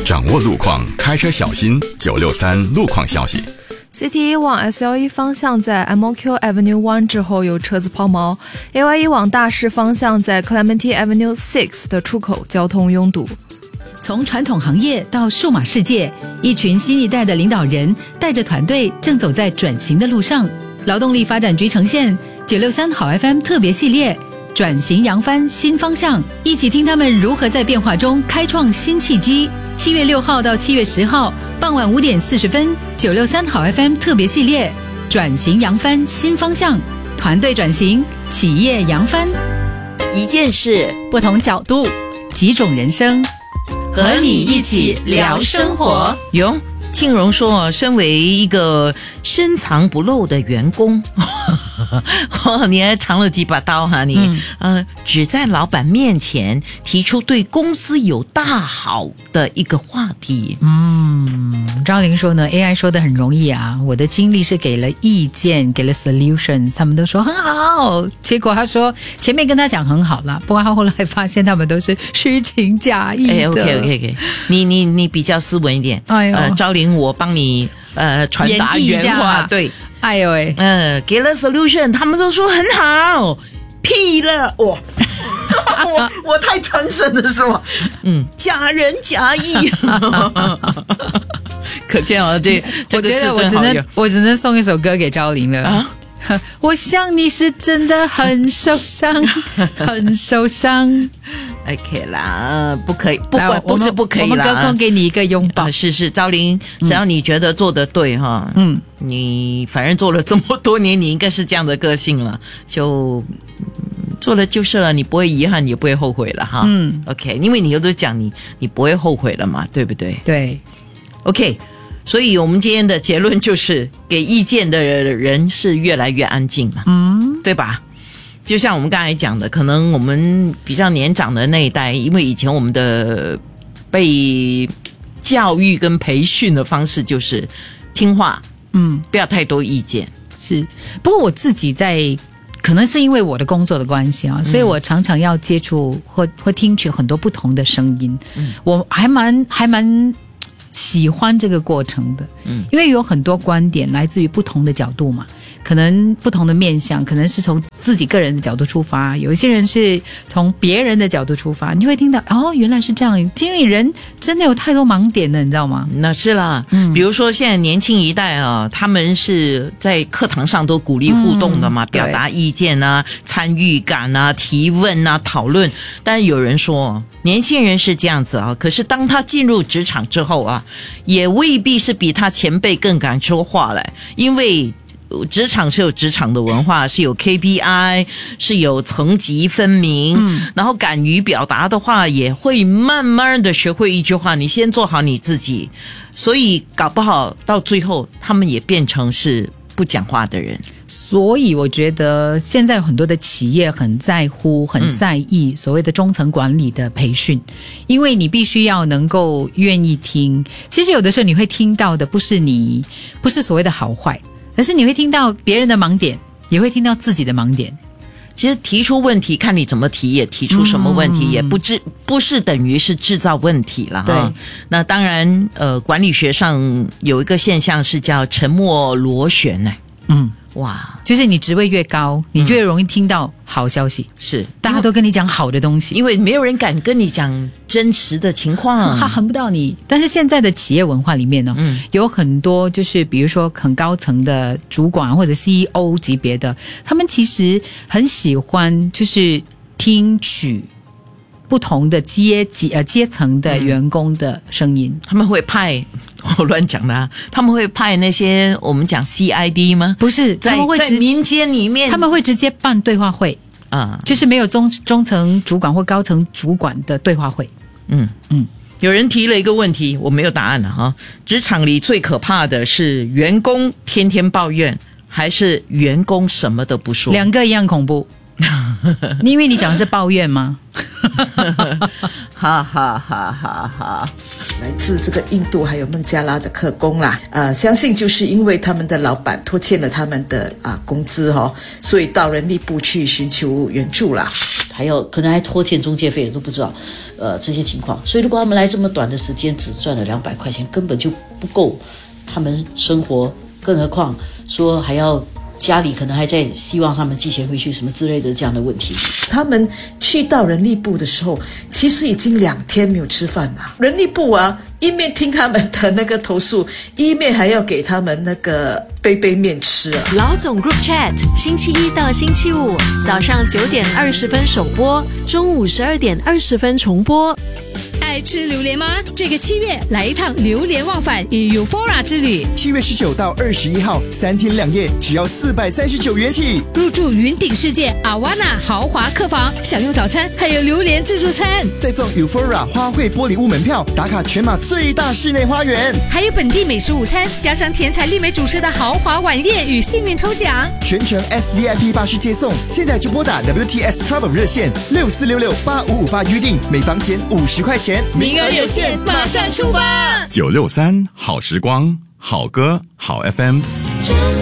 掌握路况，开车小心。963路况消息。 CT1 往 SL1 方向在 MOQ Avenue 1之后有车子抛锚 ，AY1 往大市方向在 Clementi Avenue 6的出口交通拥堵。 从传统行业到数码世界，一群新一代的领导人带着团队正走在转型的路上。劳动力发展局呈现963好 FM 特别系列，转型扬帆新方向，一起听他们如何在变化中开创新契机。7月6号到7月10号傍晚5点40分，963好 FM 特别系列，转型扬帆新方向，团队转型，企业扬帆。 一件事， 不同角度，几种人生， 和你一起聊生活。哟，庆荣说，身为一个深藏不露的员工，你还藏了几把刀哈你？只在老板面前提出对公司有大好的一个话题。 赵玲说呢 AI 说的很容易啊，我的经历是给了意见，给了 solutions， 他们都说很好，结果他说前面跟他讲很好了，不过他后来发现他们都是虚情假意的。 OK， 你比较斯文一点。赵玲，我帮你传达原话。对， 哎呦给了 solution， 他们都说很好，屁了哇！我太传神了是吗？假仁假义。可见啊，这个字真好用。 我只能送一首歌给赵玲了啊！我想你是真的很受伤，很受伤。 OK 啦，不可以，不是不可以啦。 我们隔空给你一个拥抱。 是，赵玲，只要你觉得做得对哈，你反正做了这么多年，你应该是这样的个性了，就做了就是了，你不会遗憾，也不会后悔了哈。OK， 因为你都讲你不会后悔了嘛，对不对？ 对。 OK， 所以我们今天的结论就是，给意见的人是越来越安静了，对吧？就像我们刚才讲的，可能我们比较年长的那一代，因为以前我们的被教育跟培训的方式就是听话，不要太多意见。 是，不过我自己可能是因为我的工作的关系啊，所以我常常要接触或听取很多不同的声音，我还蛮喜欢这个过程的，因为有很多观点来自于不同的角度嘛，可能不同的面向，可能是从自己个人的角度出发，有一些人是从别人的角度出发，你就会听到原来是这样，因为人真的有太多盲点了，你知道吗？ 那是啦，比如说现在年轻一代啊，他们是在课堂上都鼓励互动的嘛，表达意见啊，参与感啊，提问啊，讨论。但是有人说年轻人是这样子啊，可是当他进入职场之后啊，也未必是比他前辈更敢说话了，因为职场是有职场的文化，是有 KPI， 是有层级分明，然后敢于表达的话，也会慢慢的学会一句话，你先做好你自己，所以搞不好到最后他们也变成是不讲话的人。 所以我觉得现在有很多的企业很在乎很在意所谓的中层管理的培训，因为你必须要能够愿意听，其实有的时候你会听到的不是所谓的好坏，而是你会听到别人的盲点，也会听到自己的盲点。 其实提出问题看你怎么提，也提出什么问题，也不是等于是制造问题了哈。那当然管理学上有一个现象是叫沉默螺旋呢。哇， 就是你职位越高，你就越容易听到好消息， 是大家都跟你讲好的东西， 因为没有人敢跟你讲真实的情况， 他恨不到你。但是现在的企业文化里面呢，有很多就是比如说很高层的主管或者 CEO 级别的，他们其实很喜欢就是听取不同的阶层的员工的声音， 他们会派我乱讲的他们会派那些我们讲 CID 吗？ 不是， 在民间里面， 他们会直接办对话会就是没有中层主管或高层主管的对话会。 有人提了一个问题，我没有答案了哈。职场里最可怕的是员工天天抱怨，还是员工什么都不说？ 两个一样恐怖。因为你讲的是抱怨吗？ 哈哈哈哈哈！ 来自这个印度还有孟加拉的客工啦，相信就是因为他们的老板拖欠了他们的工资所以到人力部去寻求援助啦。 可能还拖欠中介费都不知道，这些情况。所以如果他们来这么短的时间只赚了200块钱，根本就不够他们生活，更何况说还要家里可能还在希望他们寄钱回去什么之类的这样的问题。 他们去到人力部的时候，其实已经2天没有吃饭了。人力部啊，一面听他们的那个投诉，一面还要给他们那个杯面吃啊。 老总 Group Chat 星期一到星期五早上9点20分首播，中午12点20分重播。 爱吃榴莲吗？这个7月来一趟榴莲忘返与 Euphora 之旅。 7月19到21号3天2夜，只要439元起。 入住云顶世界 Awana 豪华客房，享用早餐，还有榴莲自助餐， 再送 Euphora 花卉玻璃屋门票，打卡全马最大室内花园， 还有本地美食午餐，加上甜彩丽美主持的豪华晚宴与幸运抽奖， 全程 SVIP 巴士接送。现在就拨打 WTS Travel 热线64668558预定，每房减50块钱， 名额有限，马上出发。 963好时光，好歌好 FM。